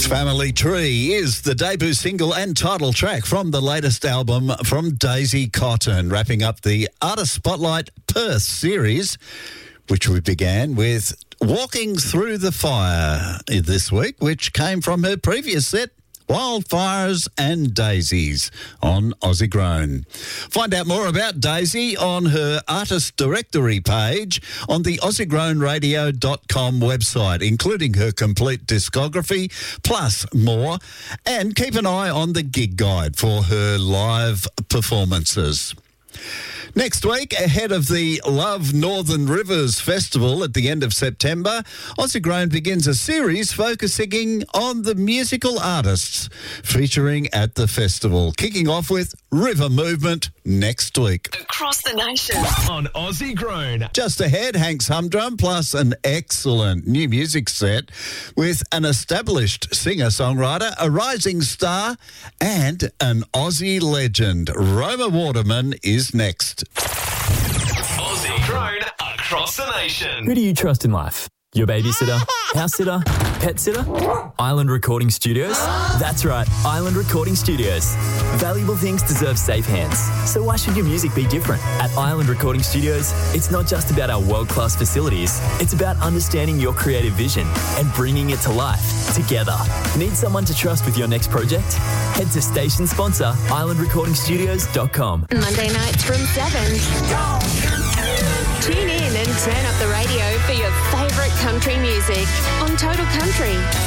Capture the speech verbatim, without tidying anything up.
Family Tree is the debut single and title track from the latest album from Daisy Cotton, wrapping up the Artist Spotlight Perth series, which we began with Walking Through the Fire this week, which came from her previous set, Wildfires and Daisies, on Aussie Grown. Find out more about Daisy on her artist directory page on the aussie grown radio dot com website, including her complete discography, plus more. And keep an eye on the gig guide for her live performances. Next week, ahead of the Love Northern Rivers Festival at the end of September, Aussie Grown begins a series focusing on the musical artists featuring at the festival, kicking off with River Movement next week. Across the nation. On Aussie Grown. Just ahead, Hank's Humdrum, plus an excellent new music set with an established singer-songwriter, a rising star, and an Aussie legend. Roma Waterman is next. Aussie Grown across the nation. Who do you trust in life? Your babysitter, house sitter, pet sitter? Island Recording Studios? That's right, Island Recording Studios. Valuable things deserve safe hands. So why should your music be different? At Island Recording Studios, it's not just about our world-class facilities. It's about understanding your creative vision and bringing it to life together. Need someone to trust with your next project? Head to station sponsor island recording studios dot com. Monday nights from seven. Tune in and turn up the radio for your favourite country music on Total Country.